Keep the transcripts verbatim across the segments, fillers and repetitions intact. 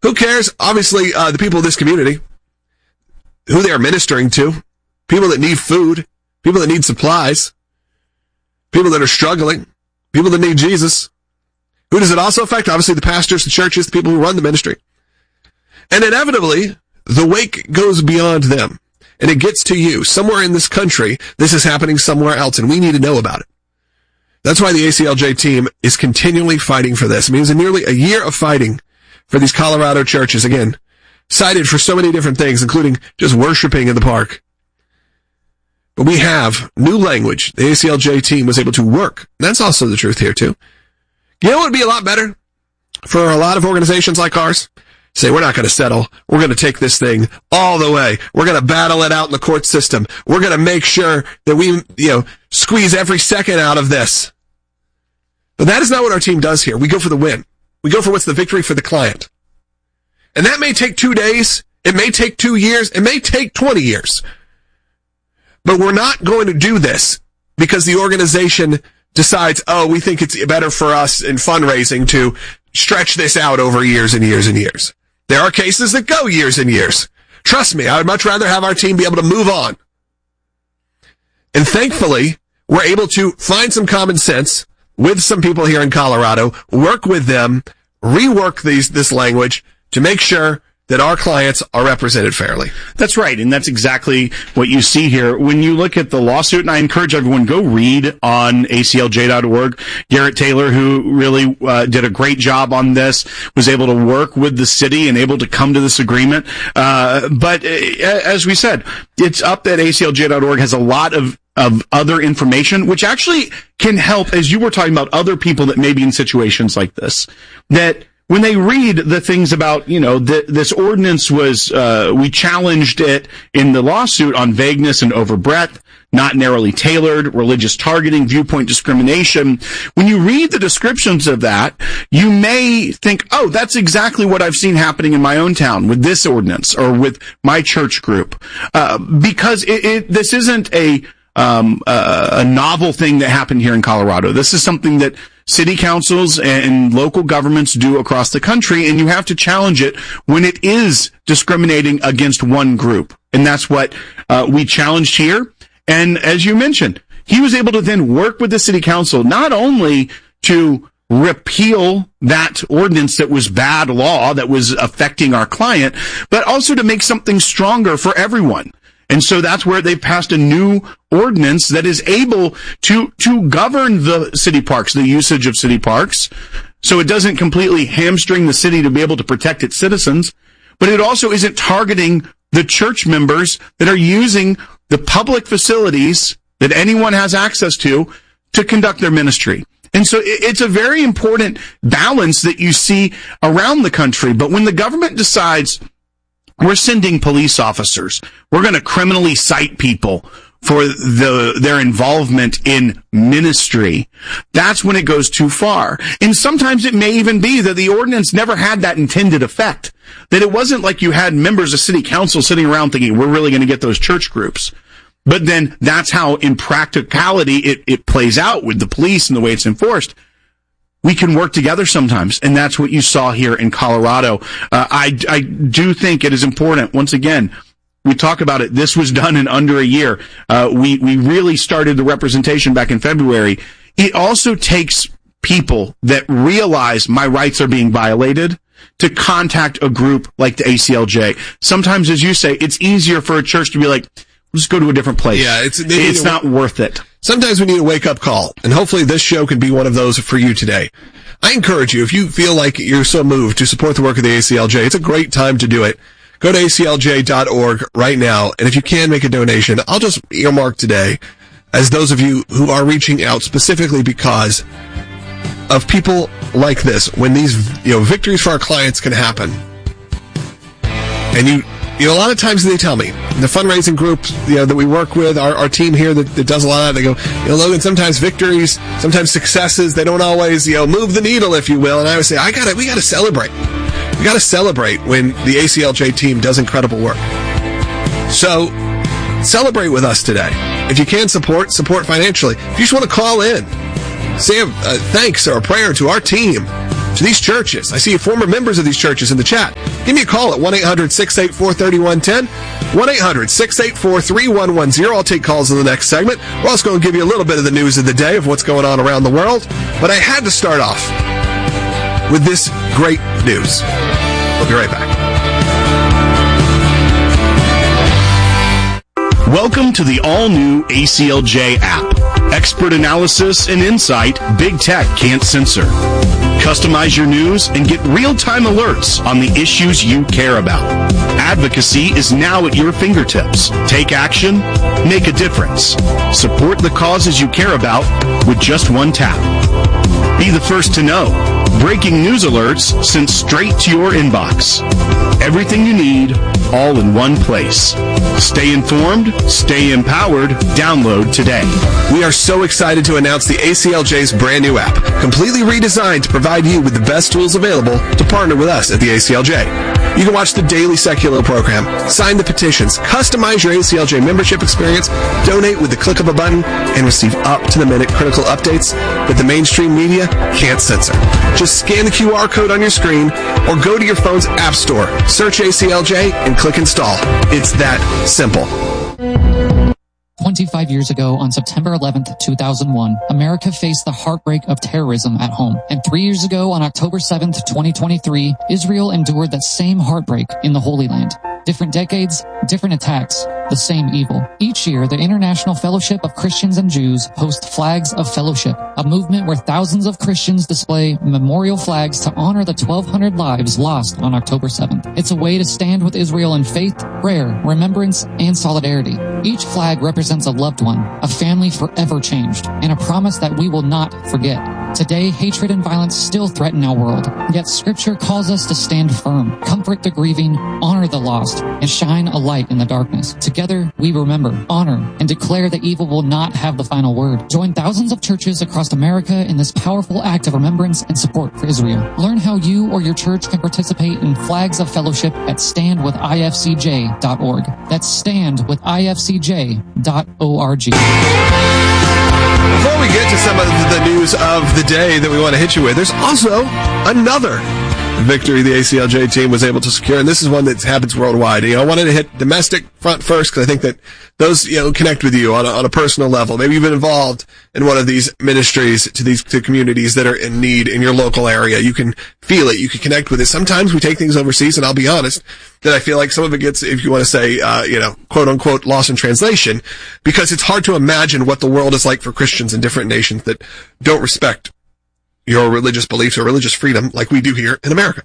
Who cares? Obviously, uh, the people of this community, who they are ministering to, people that need food, people that need supplies, people that are struggling, people that need Jesus. Who does it also affect? Obviously, the pastors, the churches, the people who run the ministry. And inevitably, the wake goes beyond them. And it gets to you. Somewhere in this country, this is happening somewhere else, and we need to know about it. That's why the A C L J team is continually fighting for this. It means nearly a year of fighting for these Colorado churches, again, cited for so many different things, including just worshiping in the park. But we have new language. The A C L J team was able to work. That's also the truth here, too. You know what would be a lot better for a lot of organizations like ours? Say, we're not going to settle. We're going to take this thing all the way. We're going to battle it out in the court system. We're going to make sure that we, you know, squeeze every second out of this. But that is not what our team does here. We go for the win. We go for what's the victory for the client. And that may take two days. It may take two years. It may take twenty years. But we're not going to do this because the organization decides, oh, we think it's better for us in fundraising to stretch this out over years and years and years. There are cases that go years and years. Trust me, I would much rather have our team be able to move on. And thankfully, we're able to find some common sense with some people here in Colorado, work with them, rework these, this language to make sure that our clients are represented fairly. That's right, and that's exactly what you see here. When you look at the lawsuit, and I encourage everyone, go read on A C L J dot org. Garrett Taylor, who really uh, did a great job on this, was able to work with the city and able to come to this agreement. Uh, but uh, as we said, it's up at A C L J dot org, has a lot of of other information, which actually can help, as you were talking about, other people that may be in situations like this, that when they read the things about, you know, the, this ordinance was, uh, we challenged it in the lawsuit on vagueness and overbreadth, not narrowly tailored, religious targeting, viewpoint discrimination. When you read the descriptions of that, you may think, oh, that's exactly what I've seen happening in my own town with this ordinance or with my church group. Uh, because it, it, this isn't a, um, uh, a novel thing that happened here in Colorado. This is something that city councils and local governments do across the country, and you have to challenge it when it is discriminating against one group. And that's what uh, we challenged here. And as you mentioned, he was able to then work with the city council not only to repeal that ordinance that was bad law, that was affecting our client, but also to make something stronger for everyone. And so that's where they've passed a new ordinance that is able to, to govern the city parks, the usage of city parks. So it doesn't completely hamstring the city to be able to protect its citizens, but it also isn't targeting the church members that are using the public facilities that anyone has access to to conduct their ministry. And so it's a very important balance that you see around the country. But when the government decides we're sending police officers, we're going to criminally cite people for the their involvement in ministry, that's when it goes too far. And sometimes it may even be that the ordinance never had that intended effect, that it wasn't like you had members of city council sitting around thinking, we're really going to get those church groups. But then that's how, in practicality, it, it plays out with the police and the way it's enforced. We can work together sometimes, and that's what you saw here in Colorado. Uh, I, I do think it is important. Once again, we talk about it. This was done in under a year. Uh, we, we really started the representation back in February. It also takes people that realize my rights are being violated to contact a group like the A C L J. Sometimes, as you say, it's easier for a church to be like, just go to a different place. Yeah, it's, it's not w- worth it. Sometimes we need a wake-up call, and hopefully this show can be one of those for you today. I encourage you, if you feel like you're so moved to support the work of the A C L J, it's a great time to do it. Go to A C L J dot org right now, and if you can make a donation, I'll just earmark today as those of you who are reaching out specifically because of people like this, when these, you know, victories for our clients can happen. And you, you know, a lot of times they tell me, the fundraising group, you know, that we work with, our, our team here that, that does a lot of that, they go, you know, Logan, sometimes victories, sometimes successes, they don't always, you know, move the needle, if you will. And I always say, I gotta, we gotta celebrate. We gotta celebrate when the A C L J team does incredible work. So, celebrate with us today. If you can support, support financially. If you just want to call in, say a, a thanks or a prayer to our team, to these churches. I see former members of these churches in the chat. Give me a call at one eight hundred six eight four three one one zero, one eight hundred six eight four three one one zero. I'll take calls in the next segment. We're also going to give you a little bit of the news of the day of what's going on around the world. But I had to start off with this great news. We'll be right back. Welcome to the all-new A C L J app. Expert analysis and insight big tech can't censor. Customize your news and get real-time alerts on the issues you care about. Advocacy is now at your fingertips. Take action, make a difference. Support the causes you care about with just one tap. Be the first to know. Breaking news alerts sent straight to your inbox. Everything you need, all in one place. Stay informed, stay empowered. Download today. We are so excited to announce the A C L J's brand new app, completely redesigned to provide you with the best tools available to partner with us at the A C L J. You can watch the daily secular program, sign the petitions, customize your A C L J membership experience, donate with the click of a button, and receive up-to-the-minute critical updates that the mainstream media can't censor. Just scan the Q R code on your screen or go to your phone's app store, search A C L J, and click install. It's that simple. twenty-five years ago, on September eleventh, two thousand one, America faced the heartbreak of terrorism at home. And three years ago, on October seventh, twenty twenty-three, Israel endured that same heartbreak in the Holy Land. Different decades, different attacks, the same evil. Each year, the International Fellowship of Christians and Jews hosts Flags of Fellowship, a movement where thousands of Christians display memorial flags to honor the twelve hundred lives lost on October seventh. It's a way to stand with Israel in faith, prayer, remembrance, and solidarity. Each flag represents a loved one, a family forever changed, and a promise that we will not forget. Today, hatred and violence still threaten our world, yet Scripture calls us to stand firm, comfort the grieving, honor the lost, and shine a light in the darkness. Together, we remember, honor, and declare that evil will not have the final word. Join thousands of churches across America in this powerful act of remembrance and support for Israel. Learn how you or your church can participate in Flags of Fellowship at stand with I F C J dot org. That's stand with I F C J dot org. Before we get to some of the news of the day that we want to hit you with, there's also another victory the A C L J team was able to secure, and this is one that happens worldwide. You know, I wanted to hit domestic front first because I think that those, you know, connect with you on a, on a personal level. Maybe you've been involved in one of these ministries to these to communities that are in need in your local area. You can feel it. You can connect with it. Sometimes we take things overseas, and I'll be honest that I feel like some of it gets, if you want to say, uh, you know, quote unquote, lost in translation, because it's hard to imagine what the world is like for Christians in different nations that don't respect your religious beliefs or religious freedom like we do here in America.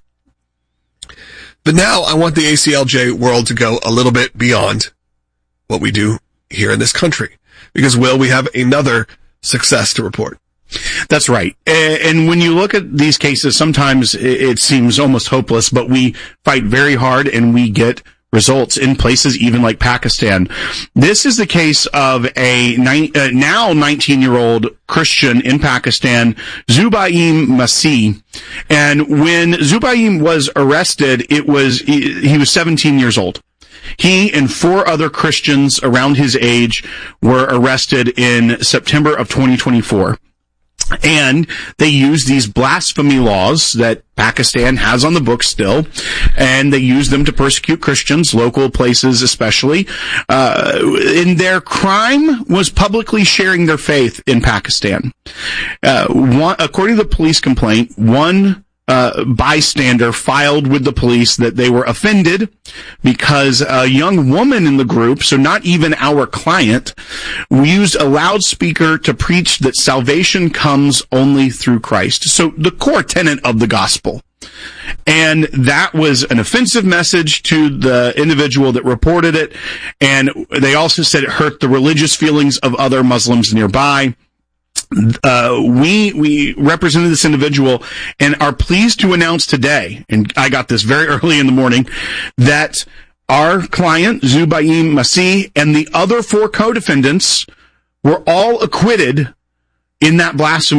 But now I want the A C L J world to go a little bit beyond what we do here in this country. Because, Will, we have another success to report. That's right. And when you look at these cases, sometimes it seems almost hopeless, but we fight very hard and we get results in places even like Pakistan. This is the case of a nine, uh, now nineteen-year-old Christian in Pakistan, Zubaim Masih. And when Zubaim was arrested, it was he, he was seventeen years old. He and four other Christians around his age were arrested in September of twenty twenty-four. And they use these blasphemy laws that Pakistan has on the books still, and they use them to persecute Christians, local places especially. Uh, and their crime was publicly sharing their faith in Pakistan. Uh, one, according to the police complaint, one Uh, bystander filed with the police that they were offended because a young woman in the group, so not even our client, used a loudspeaker to preach that salvation comes only through Christ. So the core tenet of the gospel. And that was an offensive message to the individual that reported it. And they also said it hurt the religious feelings of other Muslims nearby. Uh, we, we represented this individual and are pleased to announce today, and I got this very early in the morning, that our client, Zubaim Masih, and the other four co-defendants were all acquitted in that blasphemy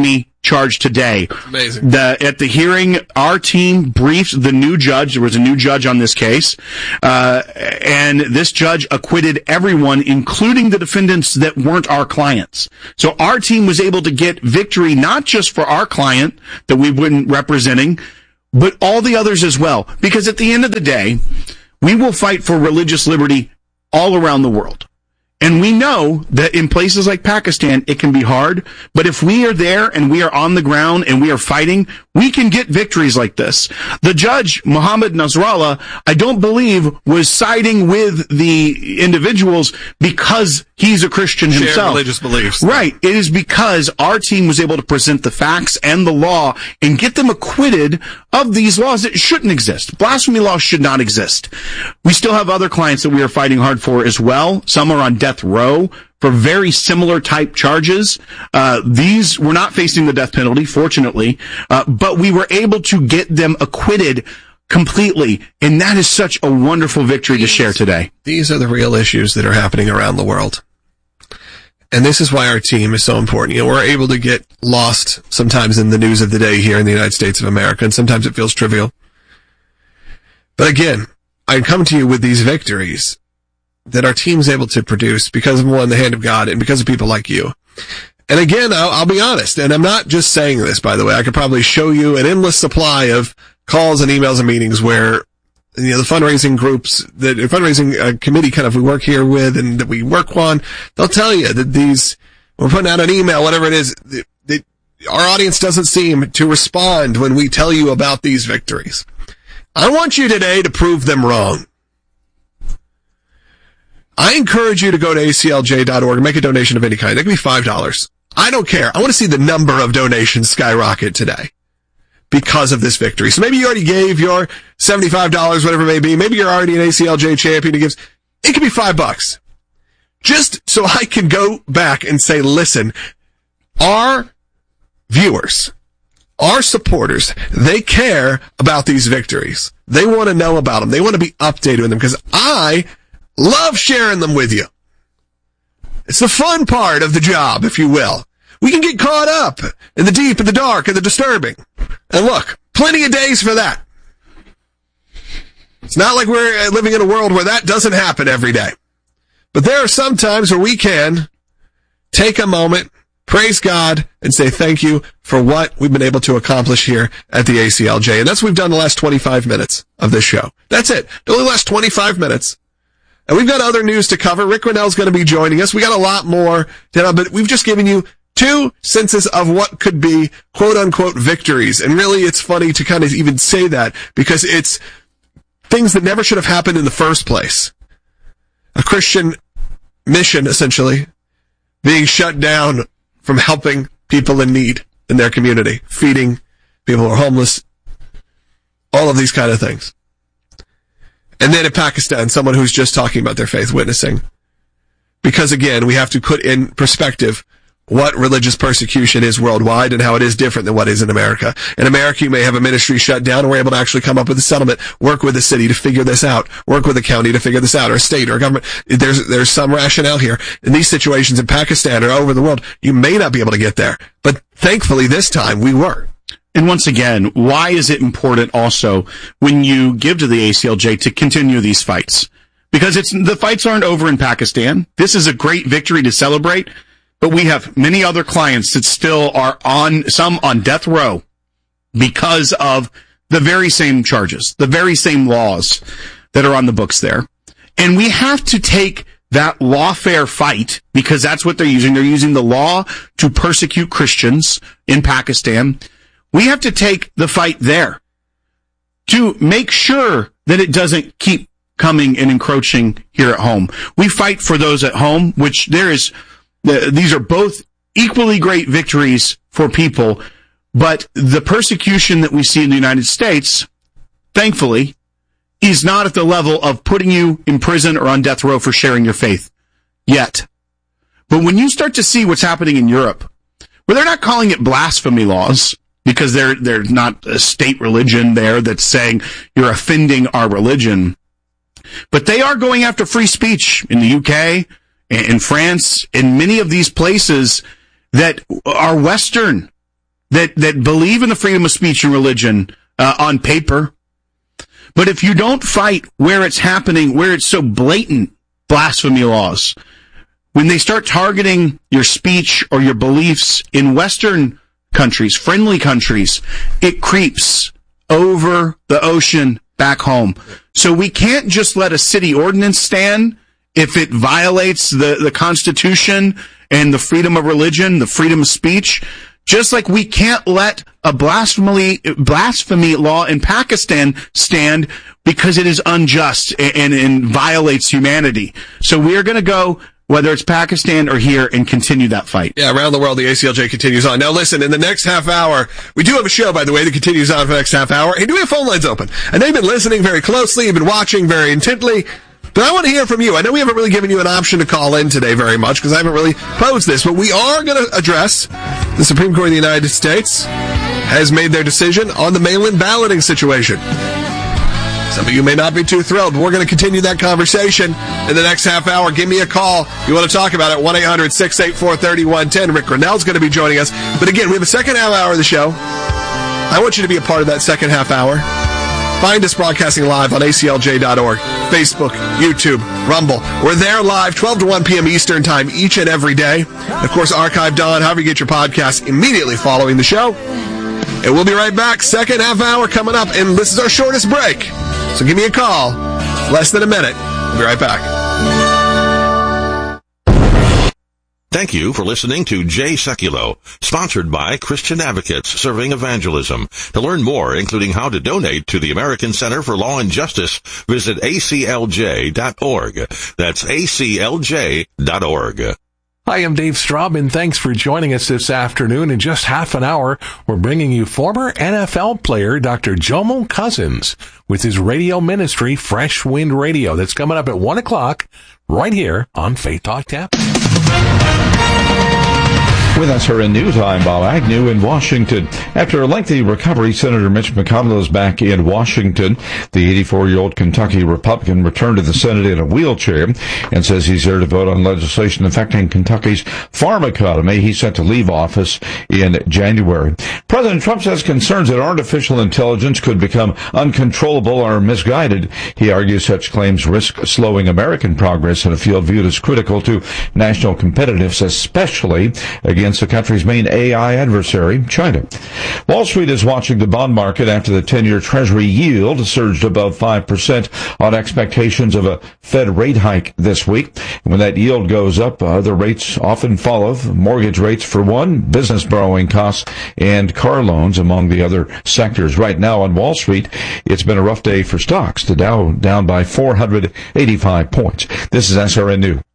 charge today. Amazing. The, at the hearing, our team briefed the new judge. There was a new judge on this case, uh, and this judge acquitted everyone, including the defendants that weren't our clients. So our team was able to get victory not just for our client that we've been representing, but all the others as well. Because at the end of the day, we will fight for religious liberty all around the world. And we know that in places like Pakistan, it can be hard. But if we are there and we are on the ground and we are fighting, we can get victories like this. The judge, Mohammed Nasrallah, I don't believe was siding with the individuals because he's a Christian Shared himself. religious beliefs. Right. It is because our team was able to present the facts and the law and get them acquitted of these laws that shouldn't exist. Blasphemy laws should not exist. We still have other clients that we are fighting hard for as well. Some are on death row for very similar type charges. Uh, these were not facing the death penalty, fortunately, uh, but we were able to get them acquitted completely. And that is such a wonderful victory to share today. These are the real issues that are happening around the world. And this is why our team is so important. You know, we're able to get lost sometimes in the news of the day here in the United States of America, and sometimes it feels trivial. But again, I come to you with these victories that our team's able to produce because of, one, the hand of God, and because of people like you. And again, I'll, I'll be honest, and I'm not just saying this, by the way. I could probably show you an endless supply of calls and emails and meetings where, you know, the fundraising groups, the fundraising uh, committee kind of we work here with and that we work on, they'll tell you that these, we're putting out an email, whatever it is, that, that our audience doesn't seem to respond when we tell you about these victories. I want you today to prove them wrong. I encourage you to go to A C L J dot org and make a donation of any kind. That can be five dollars. I don't care. I want to see the number of donations skyrocket today because of this victory. So maybe you already gave your seventy-five dollars, whatever it may be. Maybe you're already an A C L J champion who gives. It could be five bucks. Just so I can go back and say, listen, our viewers, our supporters, they care about these victories. They want to know about them. They want to be updated with them because I love sharing them with you. It's the fun part of the job, if you will. We can get caught up in the deep, in the dark, in the disturbing. And look, plenty of days for that. It's not like we're living in a world where that doesn't happen every day. But there are some times where we can take a moment, praise God, and say thank you for what we've been able to accomplish here at the A C L J. And that's what we've done the last twenty-five minutes of this show. That's it. The only last twenty-five minutes. And we've got other news to cover. Rick Rennell's going to be joining us. We got a lot more, but we've just given you two senses of what could be quote-unquote victories. And really, it's funny to kind of even say that because it's things that never should have happened in the first place. A Christian mission, essentially, being shut down from helping people in need in their community, feeding people who are homeless, all of these kind of things. And then in Pakistan, someone who's just talking about their faith witnessing. Because again, we have to put in perspective what religious persecution is worldwide and how it is different than what is in America. In America, you may have a ministry shut down and we're able to actually come up with a settlement, work with the city to figure this out, work with the county to figure this out, or a state or a government. There's, there's some rationale here. In these situations in Pakistan or over the world, you may not be able to get there. But thankfully this time we were. And once again, why is it important also when you give to the A C L J to continue these fights? Because it's, the fights aren't over in Pakistan. This is a great victory to celebrate, but we have many other clients that still are on, some on death row because of the very same charges, the very same laws that are on the books there. And we have to take that lawfare fight, because that's what they're using. They're using the law to persecute Christians in Pakistan. We have to take the fight there to make sure that it doesn't keep coming and encroaching here at home. We fight for those at home, which there is, these are both equally great victories for people, but the persecution that we see in the United States, thankfully, is not at the level of putting you in prison or on death row for sharing your faith yet. But when you start to see what's happening in Europe, where they're not calling it blasphemy laws, because they're, they're not a state religion there that's saying you're offending our religion. But they are going after free speech in the U K, in France, in many of these places that are Western, that, that believe in the freedom of speech and religion uh, on paper. But if you don't fight where it's happening, where it's so blatant, blasphemy laws, when they start targeting your speech or your beliefs in Western countries, friendly countries, it creeps over the ocean back home. So we can't just let a city ordinance stand if it violates the, the Constitution and the freedom of religion, the freedom of speech. Just like we can't let a blasphemy, blasphemy law in Pakistan stand because it is unjust and, and, and violates humanity. So we are going to go, whether it's Pakistan or here, and continue that fight. Yeah, around the world, the A C L J continues on. Now listen, in the next half hour, we do have a show, by the way, that continues on for the next half hour. And do we have phone lines open? I know you've been listening very closely, you've been watching very intently, but I want to hear from you. I know we haven't really given you an option to call in today very much, because I haven't really posed this, but we are going to address the Supreme Court of the United States has made their decision on the mail-in balloting situation. Some of you may not be too thrilled, but we're going to continue that conversation in the next half hour. Give me a call if you want to talk about it, one eight hundred six eight four three one one zero. Rick Grinnell's going to be joining us. But again, we have a second half hour of the show. I want you to be a part of that second half hour. Find us broadcasting live on A C L J dot org, Facebook, YouTube, Rumble. We're there live, twelve to one p.m. Eastern Time each and every day. And of course, archived on, however you get your podcast, immediately following the show. And we'll be right back. Second half hour coming up, and this is our shortest break. So give me a call. Less than a minute. We'll be right back. Thank you for listening to Jay Sekulow, sponsored by Christian Advocates Serving Evangelism. To learn more, including how to donate to the American Center for Law and Justice, visit A C L J dot org. That's A C L J dot org. Hi, I'm Dave Straub, and thanks for joining us this afternoon. In just half an hour, we're bringing you former N F L player Doctor Jomo Cousins with his radio ministry, Fresh Wind Radio. That's coming up at one o'clock right here on Faith Talk Tap. With S R N News, I'm Bob Agnew in Washington. After a lengthy recovery, Senator Mitch McConnell is back in Washington. The eighty-four-year-old Kentucky Republican returned to the Senate in a wheelchair and says he's there to vote on legislation affecting Kentucky's farm economy. He's set to leave office in January. President Trump says concerns that artificial intelligence could become uncontrollable are misguided. He argues such claims risk slowing American progress in a field viewed as critical to national competitiveness, especially against against the country's main A I adversary, China. Wall Street is watching the bond market after the ten-year Treasury yield surged above five percent on expectations of a Fed rate hike this week. And when that yield goes up, other rates often follow. Mortgage rates for one, business borrowing costs, and car loans among the other sectors. Right now on Wall Street, it's been a rough day for stocks. The Dow down by four hundred eighty-five points. This is S R N News.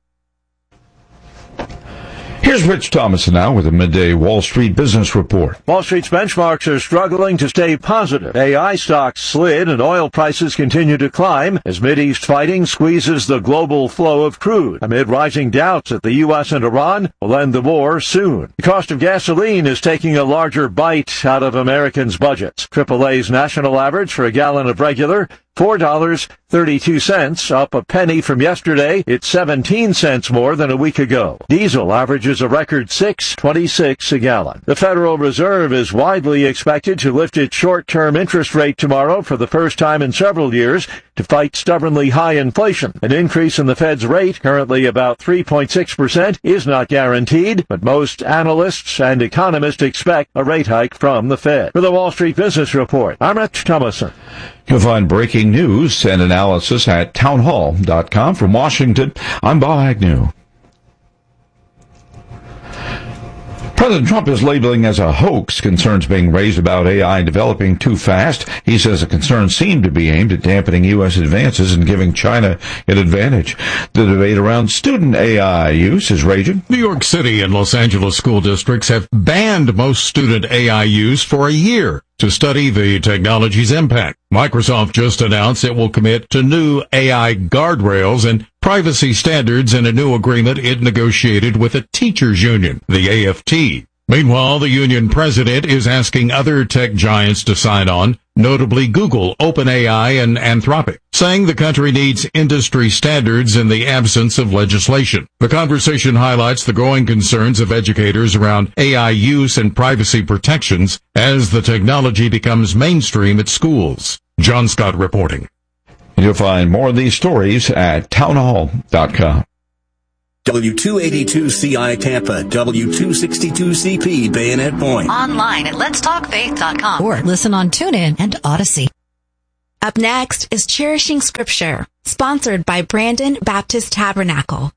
Here's Rich Thomas now with a midday Wall Street business report. Wall Street's benchmarks are struggling to stay positive. A I stocks slid and oil prices continue to climb as Mideast fighting squeezes the global flow of crude amid rising doubts that the U S and Iran will end the war soon. The cost of gasoline is taking a larger bite out of Americans' budgets. triple A's national average for a gallon of regular, four dollars and thirty-two cents, up a penny from yesterday. It's seventeen cents more than a week ago. Diesel averages a record six twenty-six a gallon. The Federal Reserve is widely expected to lift its short-term interest rate tomorrow for the first time in several years to fight stubbornly high inflation. An increase in the Fed's rate, currently about three point six percent, is not guaranteed, but most analysts and economists expect a rate hike from the Fed. For the Wall Street Business Report, I'm Rich Thomason. You'll find breaking news and analysis at townhall dot com. From Washington, I'm Bob Agnew. President Trump is labeling as a hoax concerns being raised about A I developing too fast. He says the concerns seem to be aimed at dampening U S advances and giving China an advantage. The debate around student A I use is raging. New York City and Los Angeles school districts have banned most student A I use for a year to study the technology's impact. Microsoft just announced it will commit to new A I guardrails and privacy standards in a new agreement it negotiated with a teachers union, the A F T. Meanwhile, the union president is asking other tech giants to sign on, notably Google, OpenAI, and Anthropic. saying the country needs industry standards in the absence of legislation. The conversation highlights the growing concerns of educators around A I use and privacy protections as the technology becomes mainstream at schools. John Scott reporting. You'll find more of these stories at townhall dot com. W two eighty-two C I Tampa, W two sixty-two C P Bayonet Point. Online at lets talk faith dot com or listen on TuneIn and Odyssey. Up next is Cherishing Scripture, sponsored by Brandon Baptist Tabernacle.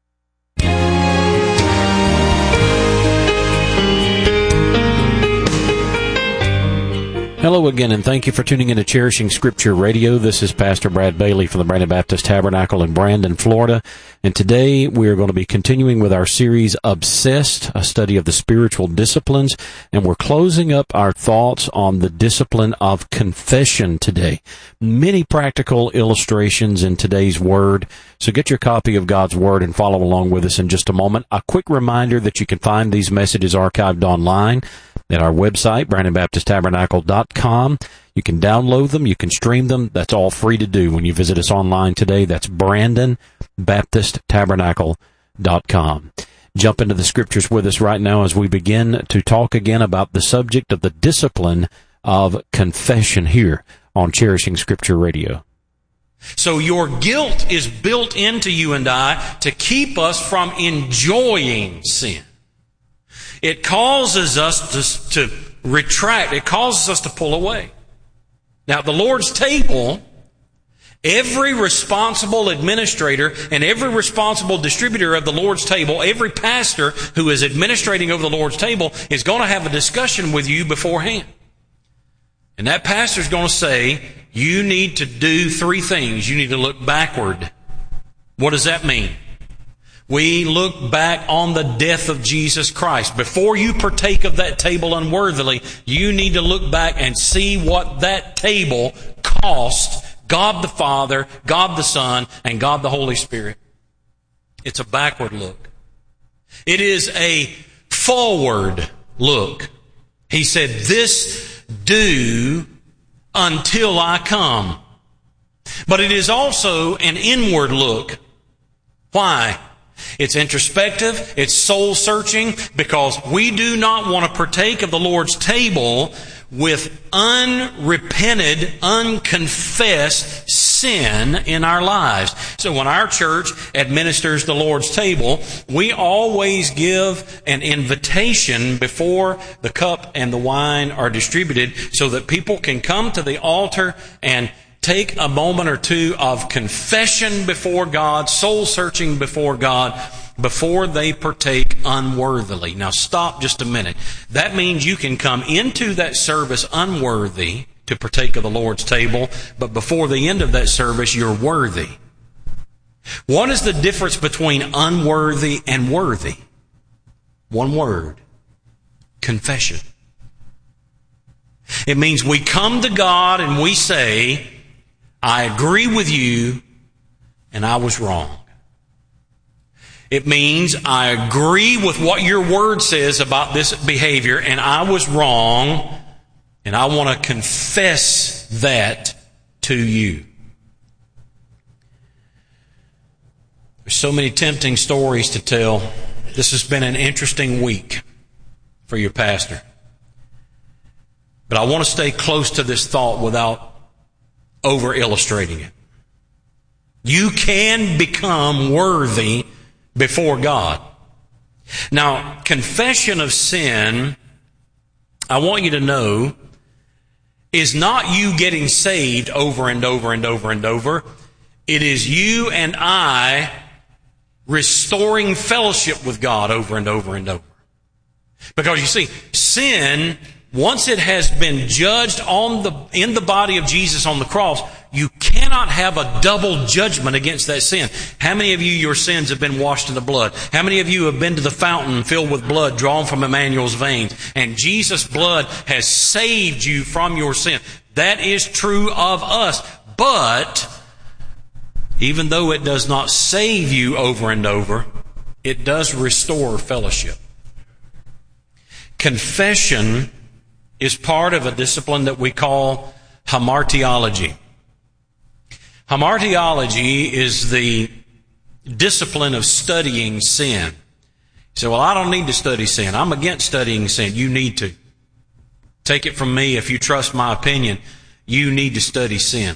Hello again, and thank you for tuning in to Cherishing Scripture Radio. This is Pastor Brad Bailey from the Brandon Baptist Tabernacle in Brandon, Florida. And today we are going to be continuing with our series, Obsessed, a study of the spiritual disciplines. And we're closing up our thoughts on the discipline of confession today. Many practical illustrations in today's Word. So get your copy of God's Word and follow along with us in just a moment. A quick reminder that you can find these messages archived online at our website, brandon baptist tabernacle dot com. You can download them. You can stream them. That's all free to do when you visit us online today. That's brandon baptist tabernacle dot com. Jump into the Scriptures with us right now as we begin to talk again about the subject of the discipline of confession here on Cherishing Scripture Radio. So your guilt is built into you and I to keep us from enjoying sin. It causes us to, to retract. It causes us to pull away. Now, at the Lord's table, every responsible administrator and every responsible distributor of the Lord's table, every pastor who is administrating over the Lord's table is going to have a discussion with you beforehand. And that pastor is going to say, you need to do three things. You need to look backward. What does that mean? We look back on the death of Jesus Christ. Before you partake of that table unworthily, you need to look back and see what that table cost God the Father, God the Son, and God the Holy Spirit. It's a backward look. It is a forward look. He said, this do until I come. But it is also an inward look. Why? It's introspective, it's soul-searching, because we do not want to partake of the Lord's table with unrepented, unconfessed sin in our lives. So when our church administers the Lord's table, we always give an invitation before the cup and the wine are distributed so that people can come to the altar and take a moment or two of confession before God, soul-searching before God, before they partake unworthily. Now stop just a minute. That means you can come into that service unworthy to partake of the Lord's table, but before the end of that service, you're worthy. What is the difference between unworthy and worthy? One word: confession. It means we come to God and we say, I agree with you, and I was wrong. It means I agree with what your word says about this behavior, and I was wrong, and I want to confess that to you. There's so many tempting stories to tell. This has been an interesting week for your pastor. But I want to stay close to this thought without over-illustrating it. You can become worthy before God. Now, confession of sin, I want you to know, is not you getting saved over and over and over and over. It is you and I restoring fellowship with God over and over and over. Because you see, sin, once it has been judged on the in the body of Jesus on the cross, you cannot have a double judgment against that sin. How many of you, your sins have been washed in the blood? How many of you have been to the fountain filled with blood drawn from Emmanuel's veins? And Jesus' blood has saved you from your sin. That is true of us. But even though it does not save you over and over, it does restore fellowship. Confession is part of a discipline that we call hamartiology. Hamartiology is the discipline of studying sin. You say, well, I don't need to study sin. I'm against studying sin. You need to. Take it from me, if you trust my opinion, you need to study sin.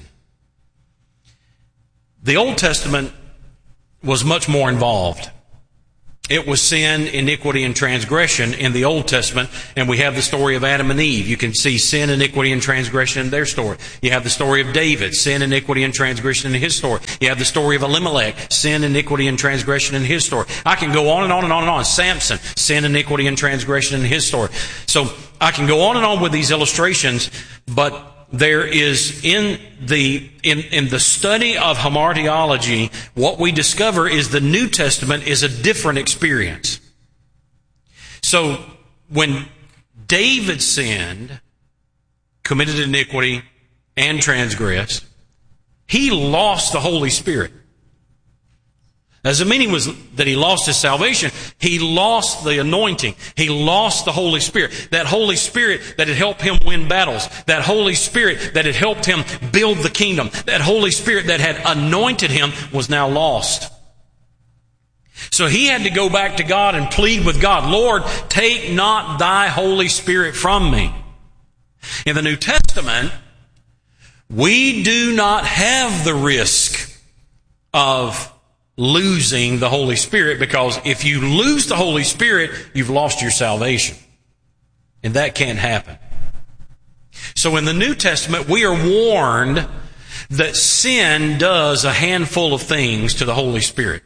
The Old Testament was much more involved. It was sin, iniquity, and transgression in the Old Testament, and we have the story of Adam and Eve. You can see sin, iniquity, and transgression in their story. You have the story of David, sin, iniquity, and transgression in his story. You have the story of Elimelech, sin, iniquity, and transgression in his story. I can go on and on and on and on. Samson, sin, iniquity, and transgression in his story. So I can go on and on with these illustrations, but there is in the in, in the study of hamartiology, what we discover is the New Testament is a different experience. So when David sinned, committed iniquity, and transgressed, he lost the Holy Spirit. As the meaning was that he lost his salvation, he lost the anointing. He lost the Holy Spirit. That Holy Spirit that had helped him win battles. That Holy Spirit that had helped him build the kingdom. That Holy Spirit that had anointed him was now lost. So he had to go back to God and plead with God, Lord, take not thy Holy Spirit from me. In the New Testament, we do not have the risk of losing the Holy Spirit, because if you lose the Holy Spirit, you've lost your salvation. And that can't happen. So in the New Testament, we are warned that sin does a handful of things to the Holy Spirit.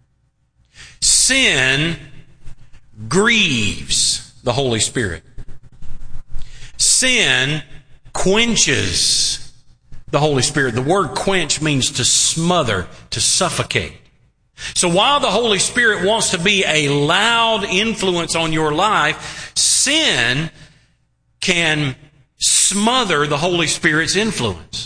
Sin grieves the Holy Spirit. Sin quenches the Holy Spirit. The word quench means to smother, to suffocate. So while the Holy Spirit wants to be a loud influence on your life, sin can smother the Holy Spirit's influence.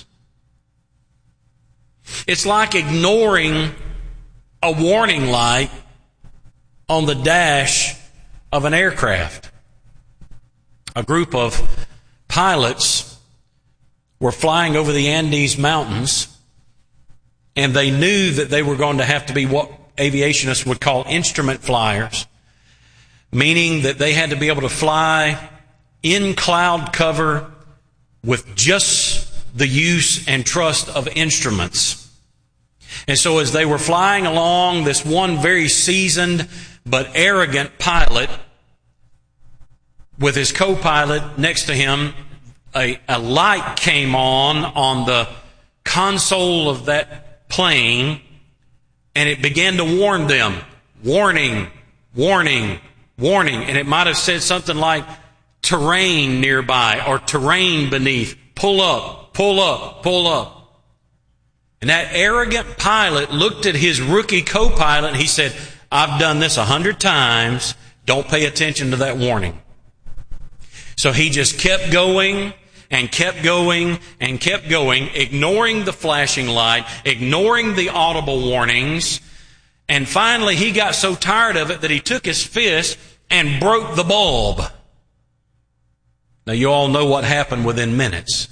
It's like ignoring a warning light on the dash of an aircraft. A group of pilots were flying over the Andes Mountains, and they knew that they were going to have to be what aviationists would call instrument flyers, meaning that they had to be able to fly in cloud cover with just the use and trust of instruments. And so as they were flying along, this one very seasoned but arrogant pilot with his co-pilot next to him, a, a light came on on the console of that plane, and it began to warn them. Warning, warning, warning. And it might have said something like terrain nearby or terrain beneath. Pull up, pull up, pull up. And that arrogant pilot looked at his rookie co-pilot and he said, I've done this a hundred times. Don't pay attention to that warning. So he just kept going and kept going and kept going, ignoring the flashing light, ignoring the audible warnings. And finally, he got so tired of it that he took his fist and broke the bulb. Now, you all know what happened within minutes.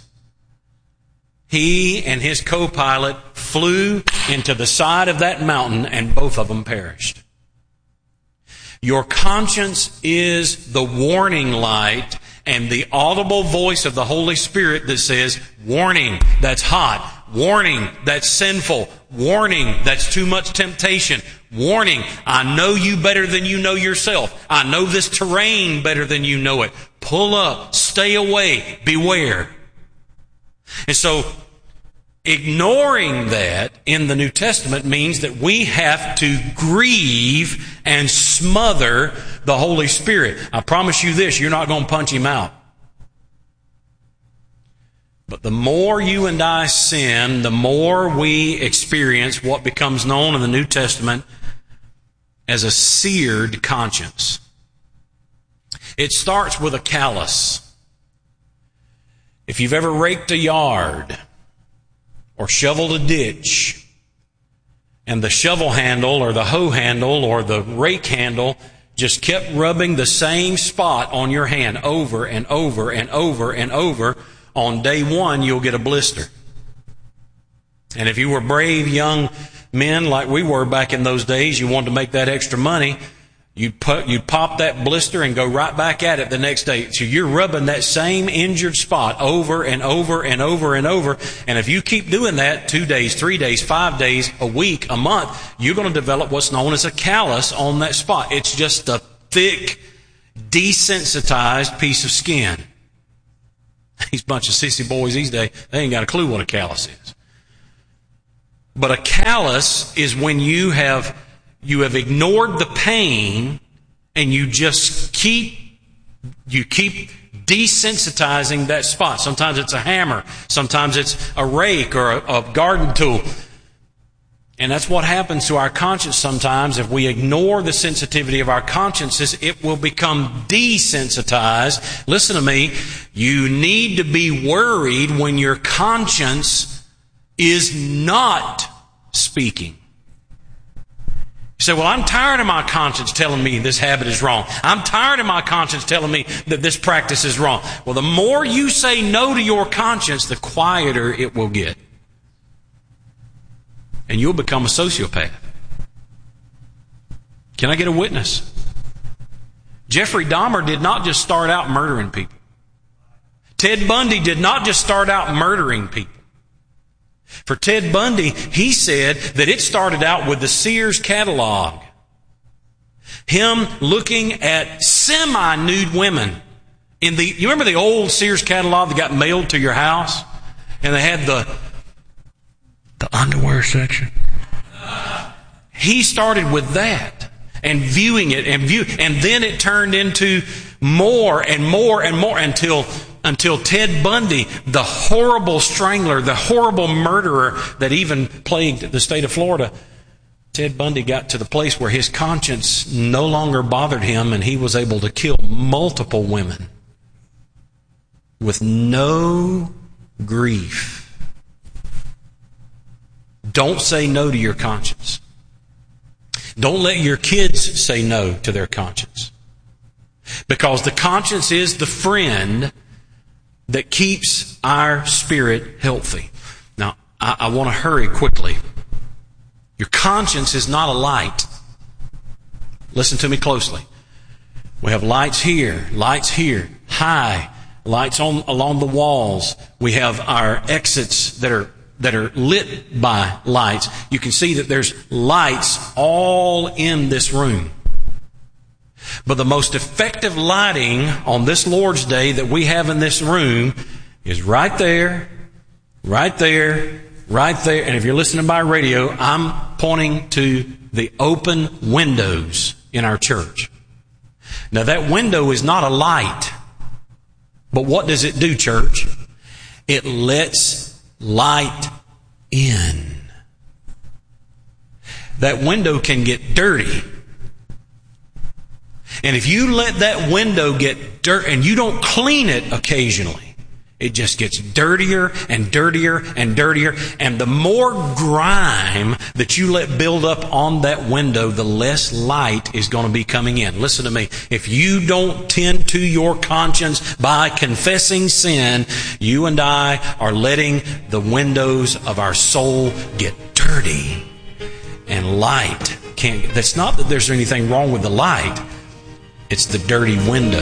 He and his co-pilot flew into the side of that mountain, and both of them perished. Your conscience is the warning light and the audible voice of the Holy Spirit that says, warning, that's hot. Warning, that's sinful. Warning, that's too much temptation. Warning, I know you better than you know yourself. I know this terrain better than you know it. Pull up, stay away, beware. And so, ignoring that in the New Testament means that we have to grieve and smother the Holy Spirit. I promise you this, you're not going to punch him out. But the more you and I sin, the more we experience what becomes known in the New Testament as a seared conscience. It starts with a callus. If you've ever raked a yard or shoveled a ditch, and the shovel handle or the hoe handle or the rake handle just kept rubbing the same spot on your hand over and over and over and over, on day one you'll get a blister. And if you were brave young men like we were back in those days, you wanted to make that extra money, you'd put, you'd pop that blister and go right back at it the next day. So you're rubbing that same injured spot over and over and over and over. And if you keep doing that two days, three days, five days, a week, a month, you're going to develop what's known as a callus on that spot. It's just a thick, desensitized piece of skin. These bunch of sissy boys these days, they ain't got a clue what a callus is. But a callus is when you have you have ignored the pain and you just keep you keep desensitizing that spot. Sometimes it's a hammer, sometimes it's a rake or a, a garden tool. And that's what happens to our conscience sometimes. If we ignore the sensitivity of our consciences, it will become desensitized. Listen to me. You need to be worried when your conscience is not speaking. You say, well, I'm tired of my conscience telling me this habit is wrong. I'm tired of my conscience telling me that this practice is wrong. Well, the more you say no to your conscience, the quieter it will get. And you'll become a sociopath. Can I get a witness? Jeffrey Dahmer did not just start out murdering people. Ted Bundy did not just start out murdering people. For Ted Bundy, he said that it started out with the Sears catalog. Him looking at semi-nude women. In the, you remember the old Sears catalog that got mailed to your house? And they had the The underwear section. He started with that and viewing it and view, and then it turned into more and more and more until until Ted Bundy, the horrible strangler, the horrible murderer that even plagued the state of Florida, Ted Bundy got to the place where his conscience no longer bothered him and he was able to kill multiple women with no grief. Don't say no to your conscience. Don't let your kids say no to their conscience. Because the conscience is the friend that keeps our spirit healthy. Now, I, I want to hurry quickly. Your conscience is not a light. Listen to me closely. We have lights here, lights here, high, lights on along the walls. We have our exits that are that are lit by lights. You can see that there's lights all in this room. But the most effective lighting on this Lord's Day that we have in this room is right there, right there, right there. And if you're listening by radio, I'm pointing to the open windows in our church. Now that window is not a light. But what does it do, church? It lets light in. That window can get dirty. And if you let that window get dirt and you don't clean it occasionally, it just gets dirtier and dirtier and dirtier. And the more grime that you let build up on that window, the less light is going to be coming in. Listen to me. If you don't tend to your conscience by confessing sin, you and I are letting the windows of our soul get dirty. And light can't. That's not that there's anything wrong with the light. It's the dirty window.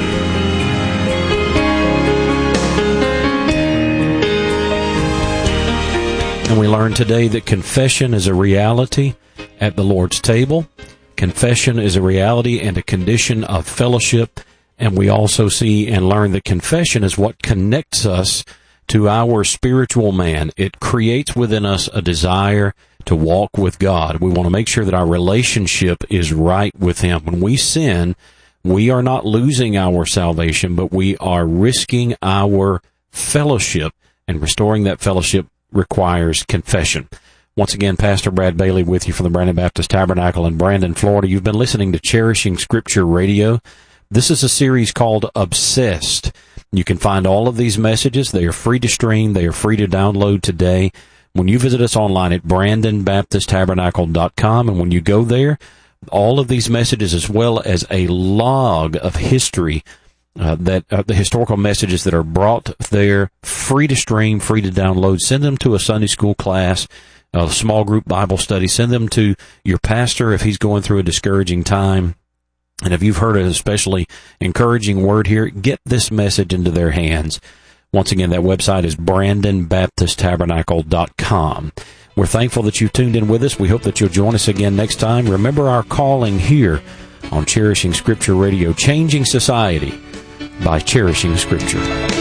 And we learned today that confession is a reality at the Lord's table. Confession is a reality and a condition of fellowship. And we also see and learn that confession is what connects us to our spiritual man. It creates within us a desire to walk with God. We want to make sure that our relationship is right with Him. When we sin, we are not losing our salvation, but we are risking our fellowship, and restoring that fellowship requires confession. Once again, Pastor Brad Bailey with you from the Brandon Baptist Tabernacle in Brandon, Florida. You've been listening to Cherishing Scripture Radio. This is a series called Obsessed. You can find all of these messages. They are free to stream. They are free to download today. When you visit us online at brandon baptist tabernacle dot com, and when you go there, all of these messages as well as a log of history uh, that uh, the historical messages that are brought there, free to stream, free to download. Send them to a Sunday school class, a small group Bible study. Send them to your pastor if he's going through a discouraging time. And if you've heard an especially encouraging word here, get this message into their hands. Once again, that website is brandon baptist tabernacle dot com. We're thankful that you've tuned in with us. We hope that you'll join us again next time. Remember our calling here on Cherishing Scripture Radio, changing society by cherishing Scripture.